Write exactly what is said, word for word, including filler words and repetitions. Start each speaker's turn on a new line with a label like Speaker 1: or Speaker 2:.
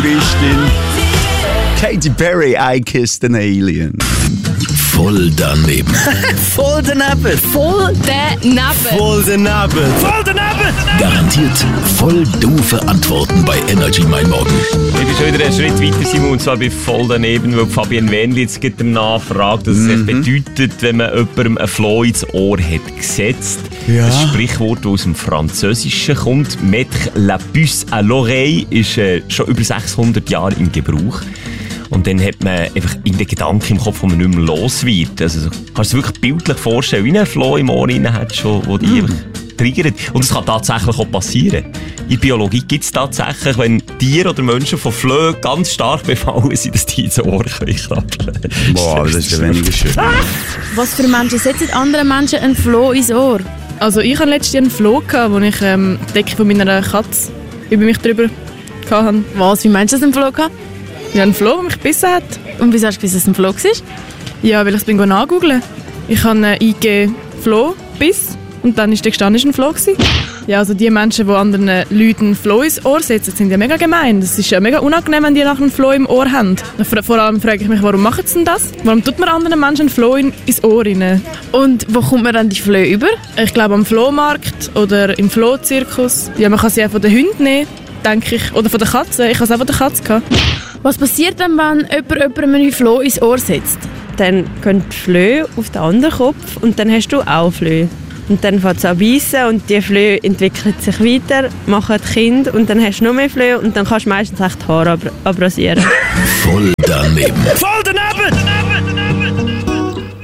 Speaker 1: Christin. Katy Perry, I Kissed an Alien.
Speaker 2: Voll daneben.
Speaker 3: Voll daneben.
Speaker 4: Voll daneben.
Speaker 3: Voll daneben. Voll daneben.
Speaker 2: Garantiert voll doofe Antworten bei Energy Mein Morgen.
Speaker 5: Ich bin schon wieder einen Schritt weiter, Simon, und zwar bin ich voll daneben, weil Fabienne Wendli jetzt gerade danach fragt, was es mhm. bedeutet, wenn man jemandem ein Floh ins Ohr hat gesetzt. Ja. Ein Sprichwort, das aus dem Französischen kommt. Mettre la puce à l'oreille ist äh, schon über sechshundert Jahre im Gebrauch. Und dann hat man einfach irgendeinen Gedanken im Kopf, den man nicht mehr los wird. Also, kannst du dir wirklich bildlich vorstellen, wie ein Floh im Ohr hat, schon, wo die mm. einfach triggert. Und das kann tatsächlich auch passieren. In Biologie gibt es tatsächlich, wenn Tiere oder Menschen von Flöhen ganz stark befallen sind, dass die ins Ohr krabbeln.
Speaker 1: Boah, das ist ja weniger schön.
Speaker 4: Was für Menschen setzen anderen Menschen ein Floh ins Ohr?
Speaker 6: Also ich hatte letztes Jahr einen Floh, wo ich ähm, die Decke von meiner Katze über mich drüber hatte.
Speaker 4: Was, wie meinst du das, einen Floh gehabt?
Speaker 6: Ja, ein Floh, der mich gebissen hat.
Speaker 4: Und wieso hast du gewusst, dass es ein Floh war?
Speaker 6: Ja, weil ich es bin nachgoogeln. Ich habe eingegeben Floh, Biss, und dann ist der gestanden, es war ein Floh gewesen. Ja, also die Menschen, die anderen Leuten ein Floh ins Ohr setzen, sind ja mega gemein. Das ist ja mega unangenehm, wenn die nach einem Floh im Ohr haben. Vor allem frage ich mich, warum machen sie denn das? Warum tut man anderen Menschen ein Floh in, ins Ohr rein?
Speaker 4: Und wo kommt man dann die Flöhe über?
Speaker 6: Ich glaube am Flohmarkt oder im Flohzirkus. Ja, man kann sie auch von den Hunden nehmen, denke ich. Oder von den Katzen. Ich habe es auch von der Katze gehabt.
Speaker 4: Was passiert denn, wenn jemand jemandem ein Floh ins Ohr setzt?
Speaker 7: Dann gehen die Flöhe auf den anderen Kopf und dann hast du auch Flöhe. Und dann fängt es an zu beißen und die Flöhe entwickeln sich weiter, machen Kind und dann hast du noch mehr Flöhe und dann kannst du meistens echt die Haare ab- abrasieren.
Speaker 2: Voll daneben.
Speaker 3: Voll daneben.